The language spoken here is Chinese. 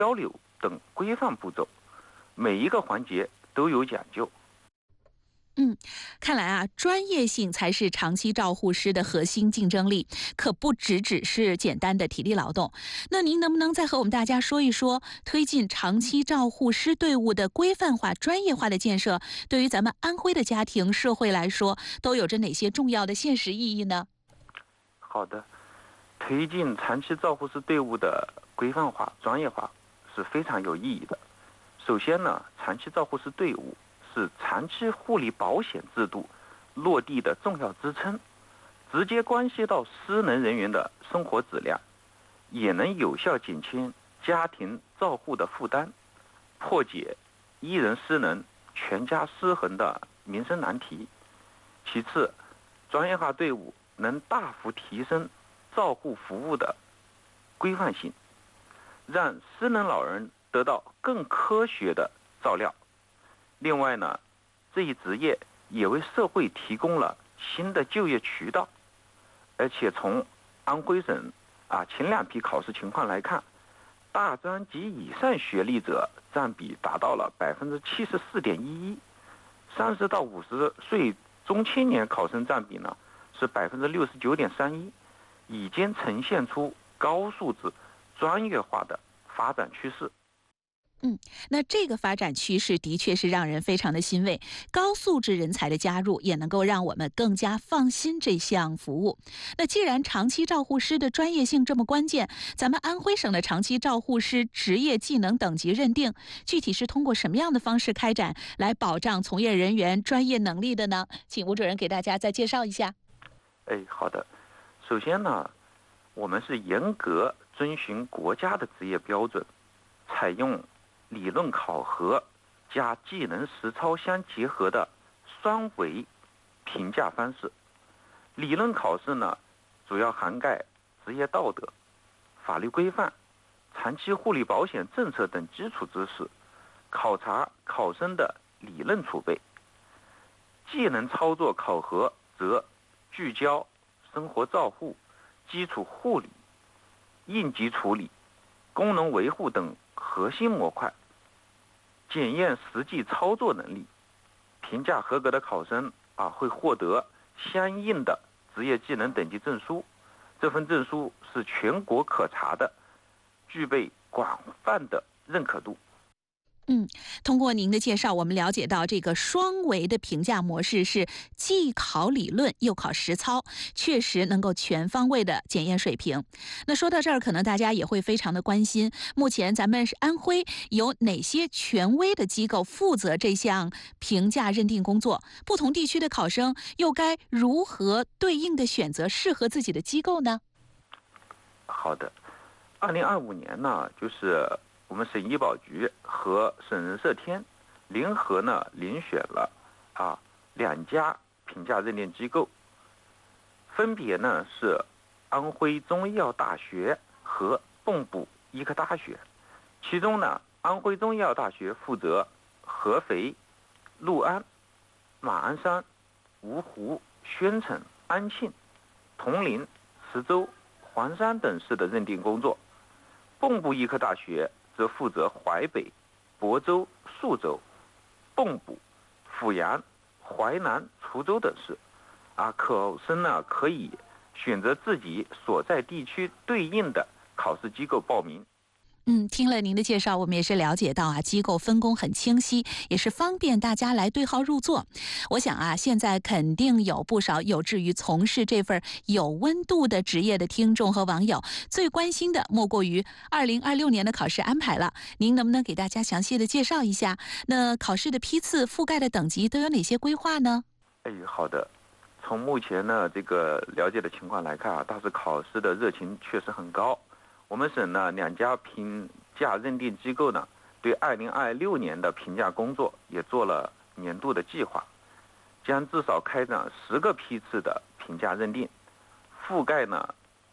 交流等规范步骤，每一个环节都有讲究。 看来啊，专业性才是长期照护师的核心竞争力，可不只是简单的体力劳动。那您能不能再和我们大家说一说，推进长期照护师队伍的规范化、专业化的建设，对于咱们安徽的家庭社会来说，都有着哪些重要的现实意义呢？ 好的，推进长期照护师队伍的规范化、专业化是非常有意义的。首先呢，长期照护师队伍是长期护理保险制度落地的重要支撑，直接关系到失能人员的生活质量，也能有效减轻家庭照护的负担，破解一人失能全家失衡的民生难题。其次，专业化队伍能大幅提升照护服务的规范性，让失能老人得到更科学的照料。另外呢，这一职业也为社会提供了新的就业渠道，而且从安徽省前2批考试情况来看，大专及以上学历者占比达到了74.11%，30到50岁中青年考生占比呢是69.31%，已经呈现出高素质、专业化的发展趋势。 那这个发展趋势的确是让人非常的欣慰，高素质人才的加入也能够让我们更加放心这项服务。那既然长期照护师的专业性这么关键，咱们安徽省的长期照护师职业技能等级认定，具体是通过什么样的方式开展，来保障从业人员专业能力的呢？请吴主任给大家再介绍一下。 好的。首先呢，我们是严格遵循国家的职业标准，采用理论考核加技能实操相结合的双维评价方式。理论考试呢，主要涵盖职业道德、法律规范、长期护理保险政策等基础知识，考察考生的理论储备。技能操作考核则聚焦生活照护、基础护理、应急处理、功能维护等核心模块，检验实际操作能力。评价合格的考生会获得相应的职业技能等级证书，这份证书是全国可查的，具备广泛的认可度。 通过您的介绍，我们了解到这个双维的评价模式是既考理论又考实操，确实能够全方位的检验水平。那说到这儿，可能大家也会非常的关心，目前咱们安徽有哪些权威的机构负责这项评价认定工作？不同地区的考生又该如何对应的选择适合自己的机构呢？ 好的，2025年呢，就是我们省医保局和省人社天联合呢遴选了2家评价认定机构，分别呢是安徽中医药大学和蚌埠医科大学。其中呢，安徽中医药大学负责合肥、六安、马鞍山、芜湖、宣城、安庆、铜陵、石州、黄山等市的认定工作。蚌埠医科大学则负责淮北、亳州、宿州、蚌埠、阜阳、淮南、滁州等市。考生呢可以选择自己所在地区对应的考试机构报名。 听了您的介绍，我们也是了解到机构分工很清晰，也是方便大家来对号入座。我想现在肯定有不少有志于从事这份有温度的职业的听众和网友，最关心的莫过于2026年的考试安排了。您能不能给大家详细的介绍一下，那考试的批次、覆盖的等级都有哪些规划呢？ 好的。从目前呢这个了解的情况来看大致考试的热情确实很高。我们省呢2家评价认定机构呢，对2026年的评价工作也做了年度的计划，将至少开展10个批次的评价认定，覆盖呢